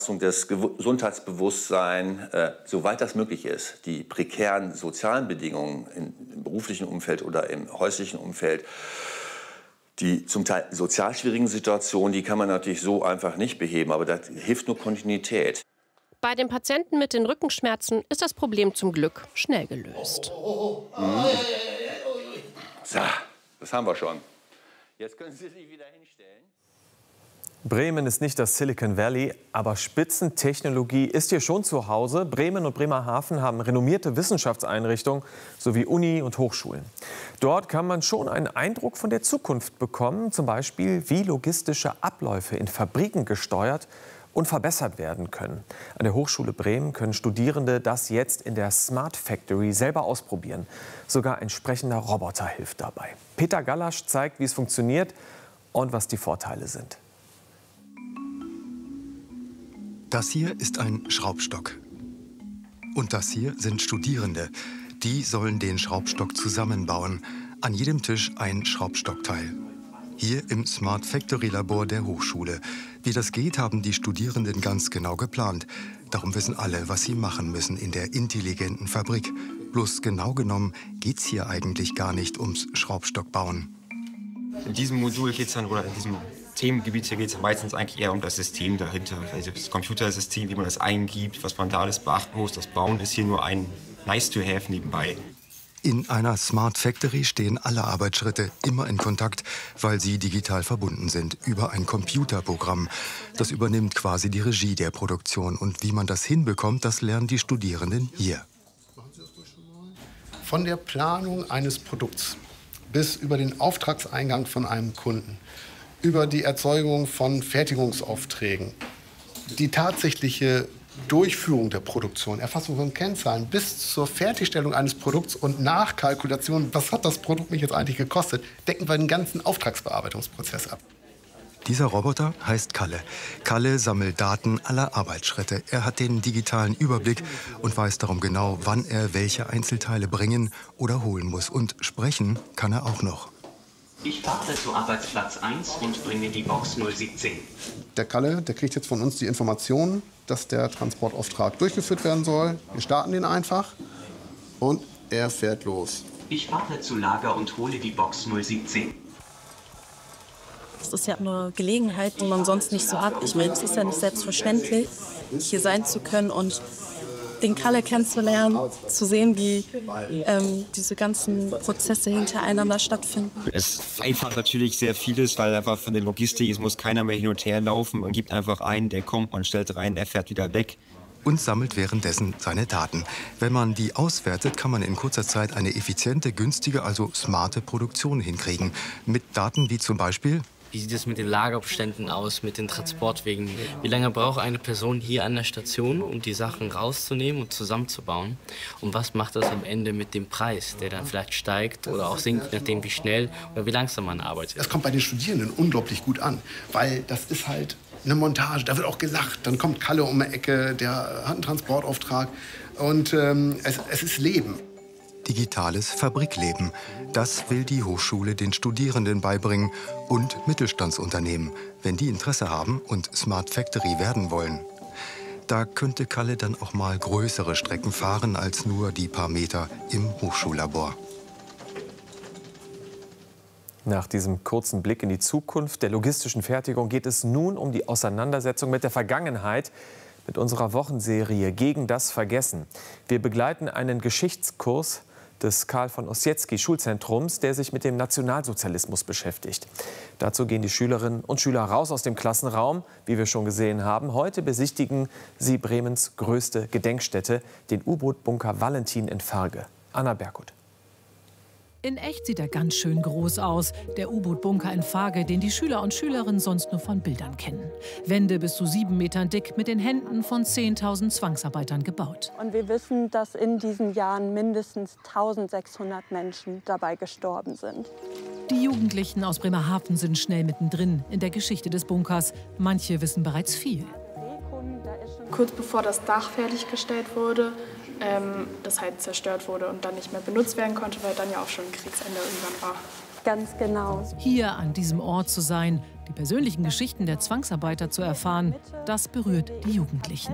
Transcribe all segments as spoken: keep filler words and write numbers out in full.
Das Gesundheitsbewusstsein, äh, soweit das möglich ist, die prekären sozialen Bedingungen im, im beruflichen Umfeld oder im häuslichen Umfeld, die zum Teil sozial schwierigen Situationen, die kann man natürlich so einfach nicht beheben, aber das hilft nur Kontinuität. Bei den Patienten mit den Rückenschmerzen ist das Problem zum Glück schnell gelöst. Mhm. So, das haben wir schon. Jetzt können Sie sich wieder hinstellen. Bremen ist nicht das Silicon Valley, aber Spitzentechnologie ist hier schon zu Hause. Bremen und Bremerhaven haben renommierte Wissenschaftseinrichtungen sowie Uni und Hochschulen. Dort kann man schon einen Eindruck von der Zukunft bekommen, zum Beispiel wie logistische Abläufe in Fabriken gesteuert und verbessert werden können. An der Hochschule Bremen können Studierende das jetzt in der Smart Factory selber ausprobieren. Sogar ein sprechender Roboter hilft dabei. Peter Gallasch zeigt, wie es funktioniert und was die Vorteile sind. Das hier ist ein Schraubstock. Und das hier sind Studierende. Die sollen den Schraubstock zusammenbauen. An jedem Tisch ein Schraubstockteil. Hier im Smart Factory Labor der Hochschule. Wie das geht, haben die Studierenden ganz genau geplant. Darum wissen alle, was sie machen müssen in der intelligenten Fabrik. Bloß genau genommen geht's hier eigentlich gar nicht ums Schraubstockbauen. In diesem Modul geht's dann, oder in diesem Themengebiet hier geht es meistens eigentlich eher um das System dahinter. Also das Computersystem, wie man das eingibt, was man da alles beachten muss. Das Bauen ist hier nur ein Nice-to-have nebenbei. In einer Smart Factory stehen alle Arbeitsschritte immer in Kontakt, weil sie digital verbunden sind über ein Computerprogramm. Das übernimmt quasi die Regie der Produktion. Und wie man das hinbekommt, das lernen die Studierenden hier. Von der Planung eines Produkts bis über den Auftragseingang von einem Kunden, über die Erzeugung von Fertigungsaufträgen, die tatsächliche Durchführung der Produktion, Erfassung von Kennzahlen bis zur Fertigstellung eines Produkts und Nachkalkulation, was hat das Produkt mich jetzt eigentlich gekostet, decken wir den ganzen Auftragsbearbeitungsprozess ab. Dieser Roboter heißt Kalle. Kalle sammelt Daten aller Arbeitsschritte. Er hat den digitalen Überblick und weiß darum genau, wann er welche Einzelteile bringen oder holen muss. Und sprechen kann er auch noch. Ich fahre zu Arbeitsplatz eins und bringe die Box null siebzehn. Der Kalle, der kriegt jetzt von uns die Information, dass der Transportauftrag durchgeführt werden soll. Wir starten den einfach und er fährt los. Ich fahre zu Lager und hole die Box null siebzehn. Das ist ja eine Gelegenheit, die man sonst nicht so hat. Ich meine, es ist ja nicht selbstverständlich, hier sein zu können und den Kalle kennenzulernen, zu sehen, wie ähm, diese ganzen Prozesse hintereinander stattfinden. Es vereinfacht natürlich sehr vieles, weil einfach von der Logistik, es muss keiner mehr hin und her laufen. Man gibt einfach einen, der kommt, man stellt rein, er fährt wieder weg. Und sammelt währenddessen seine Daten. Wenn man die auswertet, kann man in kurzer Zeit eine effiziente, günstige, also smarte Produktion hinkriegen. Mit Daten wie zum Beispiel: Wie sieht es mit den Lagerbeständen aus, mit den Transportwegen? Wie lange braucht eine Person hier an der Station, um die Sachen rauszunehmen und zusammenzubauen? Und was macht das am Ende mit dem Preis, der dann vielleicht steigt oder auch sinkt, je nachdem wie schnell oder wie langsam man arbeitet? Das kommt bei den Studierenden unglaublich gut an, weil das ist halt eine Montage. Da wird auch gelacht. Dann kommt Kalle um die Ecke, der hat einen Transportauftrag und ähm, es, es ist Leben. Digitales Fabrikleben. Das will die Hochschule den Studierenden beibringen und Mittelstandsunternehmen, wenn die Interesse haben und Smart Factory werden wollen. Da könnte Kalle dann auch mal größere Strecken fahren als nur die paar Meter im Hochschullabor. Nach diesem kurzen Blick in die Zukunft der logistischen Fertigung geht es nun um die Auseinandersetzung mit der Vergangenheit, mit unserer Wochenserie Gegen das Vergessen. Wir begleiten einen Geschichtskurs des Karl von Ossietzky Schulzentrums, der sich mit dem Nationalsozialismus beschäftigt. Dazu gehen die Schülerinnen und Schüler raus aus dem Klassenraum, wie wir schon gesehen haben. Heute besichtigen sie Bremens größte Gedenkstätte, den U-Boot-Bunker Valentin in Farge. Anna Berkut. In echt sieht er ganz schön groß aus, der U-Boot-Bunker in Farge, den die Schüler und Schülerinnen sonst nur von Bildern kennen. Wände bis zu sieben Metern dick, mit den Händen von zehntausend Zwangsarbeitern gebaut. Und wir wissen, dass in diesen Jahren mindestens tausendsechshundert Menschen dabei gestorben sind. Die Jugendlichen aus Bremerhaven sind schnell mittendrin in der Geschichte des Bunkers. Manche wissen bereits viel. Kurz bevor das Dach fertiggestellt wurde, ähm, das halt zerstört wurde und dann nicht mehr benutzt werden konnte, weil dann ja auch schon Kriegsende irgendwann war. Ganz genau. Hier an diesem Ort zu sein, Die persönlichen Geschichten der Zwangsarbeiter zu erfahren, das berührt die Jugendlichen.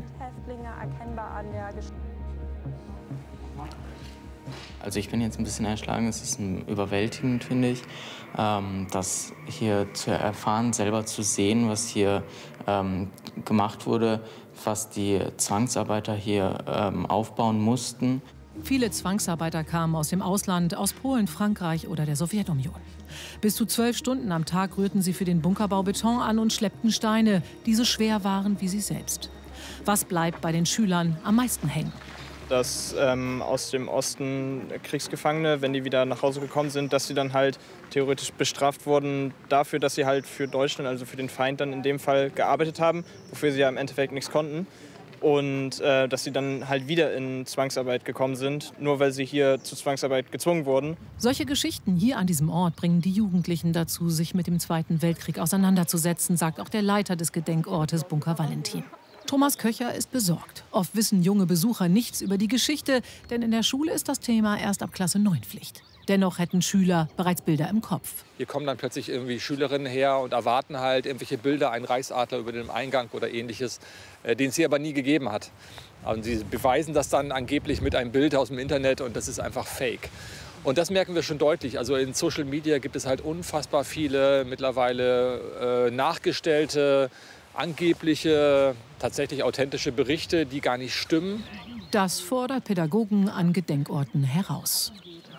Also ich bin jetzt ein bisschen erschlagen, es ist überwältigend, finde ich, ähm, das hier zu erfahren, selber zu sehen, was hier ähm, gemacht wurde, was die Zwangsarbeiter hier ähm, aufbauen mussten. Viele Zwangsarbeiter kamen aus dem Ausland, aus Polen, Frankreich oder der Sowjetunion. Bis zu zwölf Stunden am Tag rührten sie für den Bunkerbau Beton an und schleppten Steine, die so schwer waren wie sie selbst. Was bleibt bei den Schülern am meisten hängen? Dass ähm, aus dem Osten Kriegsgefangene, wenn die wieder nach Hause gekommen sind, dass sie dann halt theoretisch bestraft wurden dafür, dass sie halt für Deutschland, also für den Feind dann in dem Fall gearbeitet haben, wofür sie ja im Endeffekt nichts konnten. Und äh, dass sie dann halt wieder in Zwangsarbeit gekommen sind, nur weil sie hier zur Zwangsarbeit gezwungen wurden. Solche Geschichten hier an diesem Ort bringen die Jugendlichen dazu, sich mit dem Zweiten Weltkrieg auseinanderzusetzen, sagt auch der Leiter des Gedenkortes Bunker Valentin. Thomas Köcher ist besorgt. Oft wissen junge Besucher nichts über die Geschichte, denn in der Schule ist das Thema erst ab Klasse neun Pflicht. Dennoch hätten Schüler bereits Bilder im Kopf. Hier kommen dann plötzlich irgendwie Schülerinnen her und erwarten halt irgendwelche Bilder, einen Reichsadler über dem Eingang oder ähnliches, äh, den es hier aber nie gegeben hat. Und sie beweisen das dann angeblich mit einem Bild aus dem Internet und das ist einfach Fake. Und das merken wir schon deutlich. Also in Social Media gibt es halt unfassbar viele mittlerweile äh, nachgestellte, angebliche, tatsächlich authentische Berichte, die gar nicht stimmen. Das fordert Pädagogen an Gedenkorten heraus.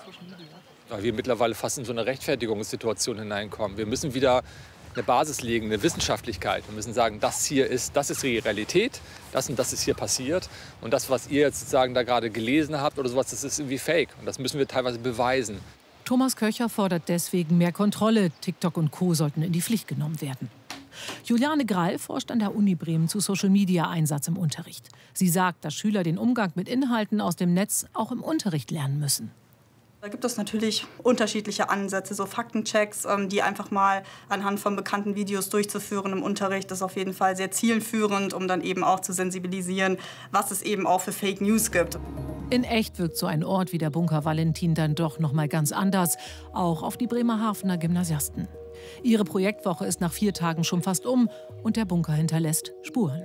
Weil wir mittlerweile fast in so eine Rechtfertigungssituation hineinkommen. Wir müssen wieder eine Basis legen, eine Wissenschaftlichkeit. Wir müssen sagen, das hier ist, das ist die Realität, das und das ist hier passiert. Und das, was ihr jetzt sozusagen da gerade gelesen habt oder sowas, das ist irgendwie Fake. Und das müssen wir teilweise beweisen. Thomas Köcher fordert deswegen mehr Kontrolle. TikTok und Co. sollten in die Pflicht genommen werden. Juliane Grall forscht an der Uni Bremen zu Social-Media-Einsatz im Unterricht. Sie sagt, dass Schüler den Umgang mit Inhalten aus dem Netz auch im Unterricht lernen müssen. Da gibt es natürlich unterschiedliche Ansätze, so Faktenchecks, die einfach mal anhand von bekannten Videos durchzuführen im Unterricht. Das ist auf jeden Fall sehr zielführend, um dann eben auch zu sensibilisieren, was es eben auch für Fake News gibt. In echt wirkt so ein Ort wie der Bunker Valentin dann doch noch mal ganz anders, auch auf die Bremerhavener Gymnasiasten. Ihre Projektwoche ist nach vier Tagen schon fast um und der Bunker hinterlässt Spuren.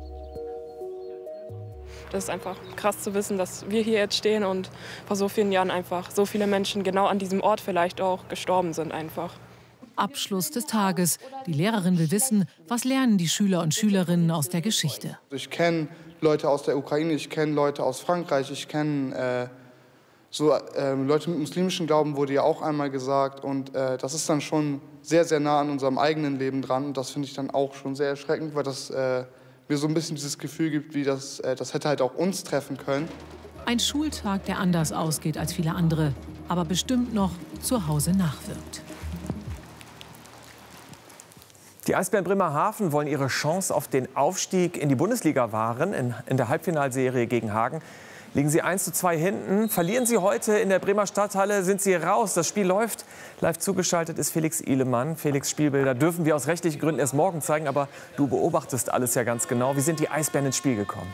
Das ist einfach krass zu wissen, dass wir hier jetzt stehen und vor so vielen Jahren einfach so viele Menschen genau an diesem Ort vielleicht auch gestorben sind einfach. Abschluss des Tages. Die Lehrerin will wissen, was lernen die Schüler und Schülerinnen aus der Geschichte. Ich kenne Leute aus der Ukraine, ich kenne Leute aus Frankreich, ich kenne äh, so äh, Leute mit muslimischem Glauben, wurde ja auch einmal gesagt. Und äh, das ist dann schon sehr, sehr nah an unserem eigenen Leben dran. Und das finde ich dann auch schon sehr erschreckend, weil das äh, mir so ein bisschen dieses Gefühl gibt, wie das, äh, das hätte halt auch uns treffen können. Ein Schultag, der anders ausgeht als viele andere, aber bestimmt noch zu Hause nachwirkt. Die Eisbären Bremerhaven wollen ihre Chance auf den Aufstieg in die Bundesliga wahren. In, in der Halbfinalserie gegen Hagen liegen sie eins zu zwei hinten. Verlieren sie heute in der Bremer Stadthalle, sind sie raus. Das Spiel läuft. Live zugeschaltet ist Felix Ihlemann. Felix, Spielbilder dürfen wir aus rechtlichen Gründen erst morgen zeigen. Aber du beobachtest alles ja ganz genau. Wie sind die Eisbären ins Spiel gekommen?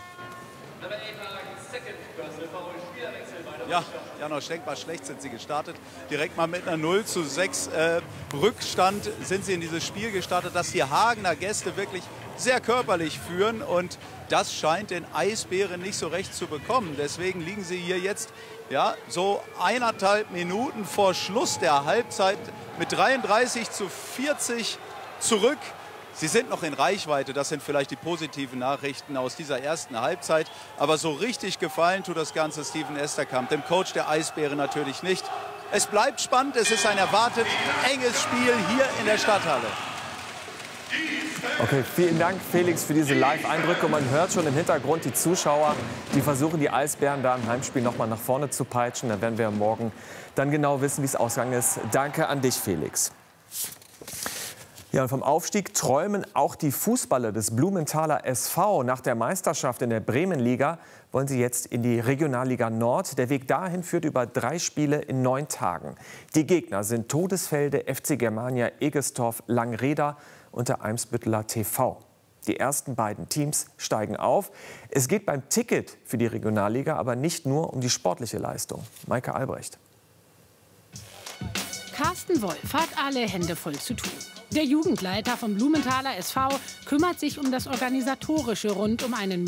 Ja, Janosch denkbar schlecht sind sie gestartet. Direkt mal mit einer null zu sechs äh, Rückstand sind sie in dieses Spiel gestartet, dass die Hagener Gäste wirklich sehr körperlich führen. Und das scheint den Eisbären nicht so recht zu bekommen. Deswegen liegen sie hier jetzt ja, so eineinhalb Minuten vor Schluss der Halbzeit mit dreiunddreißig zu vierzig zurück. Sie sind noch in Reichweite, das sind vielleicht die positiven Nachrichten aus dieser ersten Halbzeit. Aber so richtig gefallen tut das Ganze Steven Esterkamp, dem Coach der Eisbären natürlich nicht. Es bleibt spannend, es ist ein erwartet enges Spiel hier in der Stadthalle. Okay, vielen Dank, Felix, für diese Live-Eindrücke. Man hört schon im Hintergrund die Zuschauer, die versuchen, die Eisbären da im Heimspiel noch mal nach vorne zu peitschen. Da werden wir morgen dann genau wissen, wie es ausgegangen ist. Danke an dich, Felix. Ja, und vom Aufstieg träumen auch die Fußballer des Blumenthaler S V. Nach der Meisterschaft in der Bremenliga wollen sie jetzt in die Regionalliga Nord. Der Weg dahin führt über drei Spiele in neun Tagen. Die Gegner sind Todesfelde, F C Germania Egestorf Langreda und der Eimsbütteler T V. Die ersten beiden Teams steigen auf. Es geht beim Ticket für die Regionalliga aber nicht nur um die sportliche Leistung. Maike Albrecht. Carsten Wolf hat alle Hände voll zu tun. Der Jugendleiter vom Blumenthaler S V kümmert sich um das Organisatorische rund um einen